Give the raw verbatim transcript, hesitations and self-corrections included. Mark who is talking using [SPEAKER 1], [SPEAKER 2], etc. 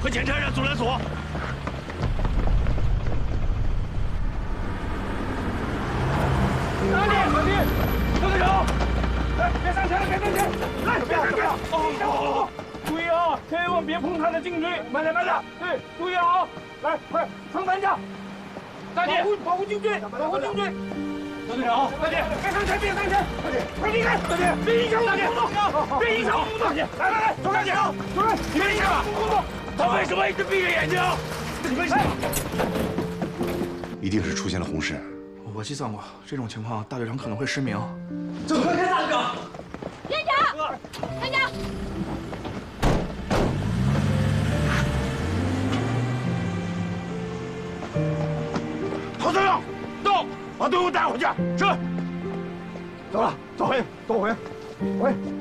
[SPEAKER 1] 快检查一下阻拦索。
[SPEAKER 2] 哪里？哪里？刘队长，来，别上前了，别上前，来，别上前。哦，注意啊，千万别碰他的颈椎，慢点，慢点。对，注意啊，来，快上担架。大姐，保护保护颈椎，保护颈椎。刘队长，大姐，别上前，别上前，大姐，快离开，大姐，别影响我们工作，别影响我们工作。来来来，左大姐，左大姐，别影响我们工作。他为什么一直闭着眼睛？你为什么？
[SPEAKER 3] 一定是出现了红事。
[SPEAKER 4] 我计算过，这种情况大队长可能会失明。
[SPEAKER 5] 这快开大队长！
[SPEAKER 6] 连长，连长。
[SPEAKER 1] 陶队长，到，把队伍带回去。是。走了，走回，走回，回。